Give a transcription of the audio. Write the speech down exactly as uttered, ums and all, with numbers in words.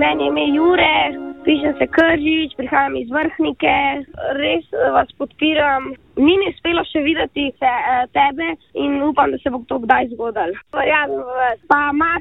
Meni je ime Jure, pišem se Kržič, prihajam iz Vrhnike, res vas podpiram. Ni mi uspelo še videti te, tebe in upam, da se bo to kdaj zgodilo. Verjamem v vas. Pa